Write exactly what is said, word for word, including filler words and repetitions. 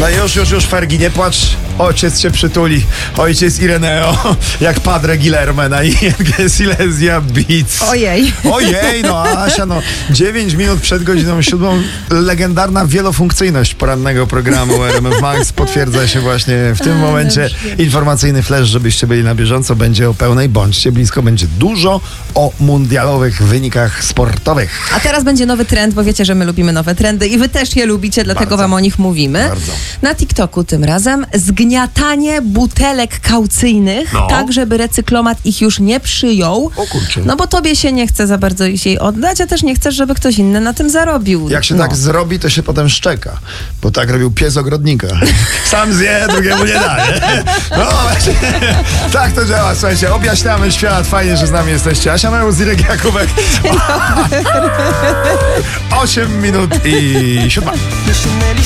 No już, już, już, Fergie, nie płacz. Ojciec cię przytuli. Ojciec Ireneo, jak Padre Guillermo na I N G Silesia Beats. Ojej. Ojej, no Asia, no dziewięć minut przed godziną siódmą legendarna wielofunkcyjność porannego programu R M F Max potwierdza się właśnie w tym A, momencie. dobrze. Informacyjny flash, żebyście byli na bieżąco, będzie o pełnej. Bądźcie blisko, będzie dużo o mundialowych wynikach sportowych. A teraz będzie nowy trend, bo wiecie, że my lubimy nowe trendy i wy też je lubicie, dlatego Bardzo. wam o nich mówimy. Bardzo. Na TikToku tym razem zgniatanie butelek kaucyjnych, No. tak żeby recyklomat ich już nie przyjął. O kurczę. No bo tobie się nie chce za bardzo ich jej oddać, a też nie chcesz, żeby ktoś inny na tym zarobił. Jak się no. tak zrobi, to się potem szczeka. Bo tak robił pies ogrodnika. Sam zje, drugiemu nie daje. No właśnie, tak to działa. Słuchajcie, objaśniamy świat. Fajnie, że z nami jesteście. Asia Meus, Irek Jakubek. osiem minut i siódma.